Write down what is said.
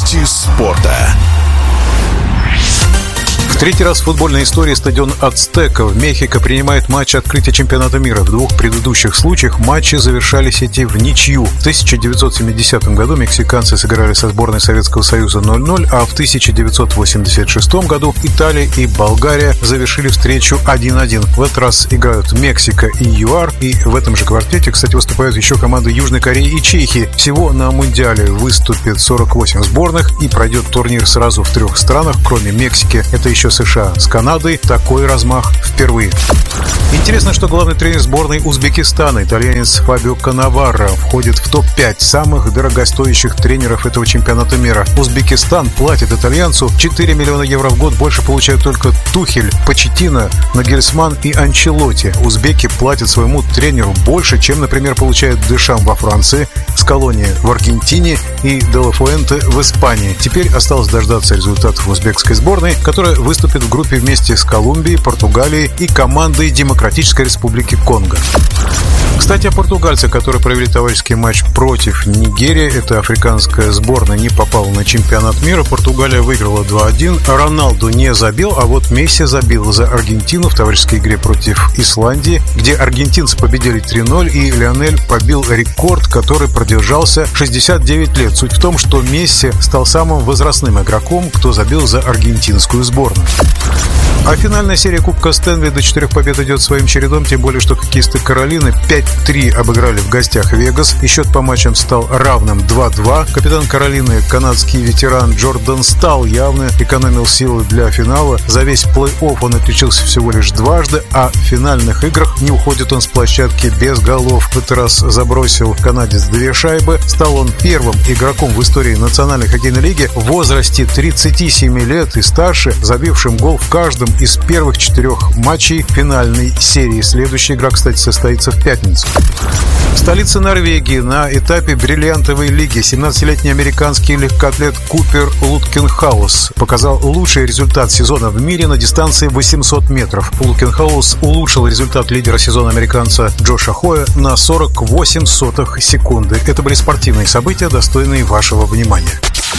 Новости спорта. В третий раз в футбольной истории стадион «Ацтека» в Мехико принимает матч открытия чемпионата мира. В двух предыдущих случаях матчи завершались в ничью. В 1970 году мексиканцы сыграли со сборной Советского Союза 0-0, а в 1986 году Италия и Болгария завершили встречу 1-1. В этот раз играют Мексика и ЮАР, и в этом же квартете, кстати, выступают еще команды Южной Кореи и Чехии. Всего на Мундиале выступит 48 сборных, и пройдет турнир сразу в 3 странах, кроме Мексики. Это еще США. С Канадой такой размах впервые. Интересно, что главный тренер сборной Узбекистана, итальянец Фабио Канаваро, входит в топ-5 самых дорогостоящих тренеров этого чемпионата мира. Узбекистан платит итальянцу 4 миллиона евро в год, больше получают только Тухель, Почеттино, Нагельсман и Анчелотти. Узбеки платят своему тренеру больше, чем, например, получает Дешам во Франции, Скалони в Аргентине и Де Ла Фуэнте в Испании. Теперь осталось дождаться результатов узбекской сборной, которая выступит в группе вместе с Колумбией, Португалией и командой Демократической Республики Конго. Кстати, о португальцах, которые провели товарищеский матч против Нигерии. Эта африканская сборная не попала на чемпионат мира. Португалия выиграла 2-1. Роналду не забил, а вот Месси забил за Аргентину в товарищеской игре против Исландии, где аргентинцы победили 3-0, и Лионель побил рекорд, который продержался 69 лет. Суть в том, что Месси стал самым возрастным игроком, кто забил за аргентинскую сборную. А финальная серия Кубка Стэнли до 4 побед идет своим чередом, тем более, что хоккеисты Каролины 5-3 обыграли в гостях Вегас, и счет по матчам стал равным 2-2. Капитан Каролины, канадский ветеран Джордан Стал, явно экономил силы для финала. За весь плей-офф он отличился всего лишь дважды, а в финальных играх не уходит он с площадки без голов. В этот раз забросил канадец 2 шайбы. Стал он первым игроком в истории Национальной хоккейной лиги в возрасте 37 лет и старше, забившим гол в каждом из первых 4 матчей финальной серии. Следующая игра, кстати, состоится в пятницу. В столице Норвегии на этапе бриллиантовой лиги 17-летний американский легкоатлет Купер Луткенхаус показал лучший результат сезона в мире на дистанции 800 метров. Луткенхаус улучшил результат лидера сезона американца Джоша Хоя на 48 сотых секунды. Это были спортивные события, достойные вашего внимания.